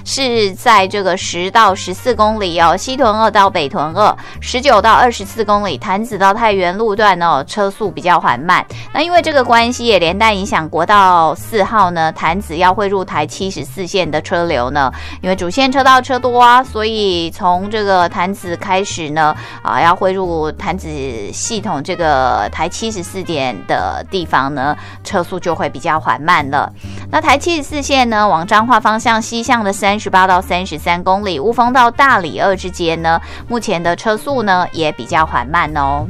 是在这个10到14公里哦，西屯2到北屯2，19到24公里，潭子到太原路段哦，车速比较缓慢。那因为这个关系，也连带影响国道4号呢，潭子要汇入台74线的车流呢，因为主线车道车多啊，所以从这个潭子开始呢，要汇入潭子系统这个台74点的地方呢，车速就会比较缓慢了。那台74线呢，往彰化方向西向的38到33公里，雾峰到大里2之间呢，目前的车速呢也比较缓慢哦。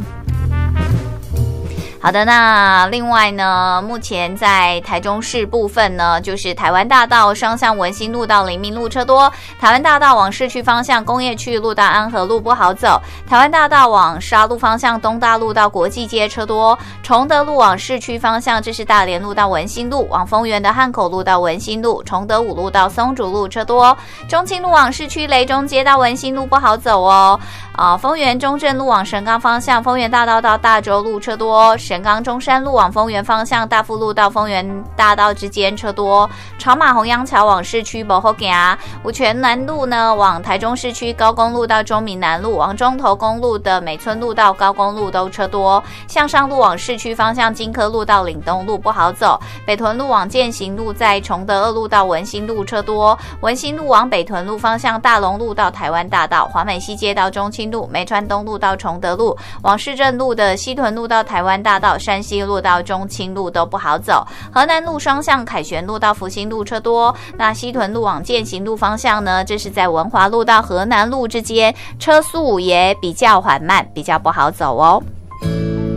好的，那另外呢，目前在台中市部分呢，就是台湾大道双向文心路到黎明路车多，台湾大道往市区方向工业区路到安和路不好走，台湾大道往沙鹿方向东大路到国际街车多，崇德路往市区方向这是大连路到文心路，往丰原的汉口路到文心路，崇德5路到松竹路车多，中清路往市区雷中街到文心路不好走哦。丰原中正路往神冈方向，丰原大道到大洲路车多，神冈中山路往丰原方向，大富路到丰原大道之间车多，朝马虹央桥往市区不好行，五权南路呢往台中市区高公路到中民南路，往中投公路的美村路到高公路都车多，向上路往市区方向金科路到岭东路不好走，北屯路往健行路在崇德2路到文心路车多，文心路往北屯路方向大龙路到台湾大道，华美西街到中清路，梅川东路到崇德路，往市政路的西屯路到台湾大道，山西路到中清路都不好走，河南路双向凯旋路到福兴路车多，那西屯路往健行路方向呢，这是在文华路到河南路之间，车速也比较缓慢，比较不好走哦。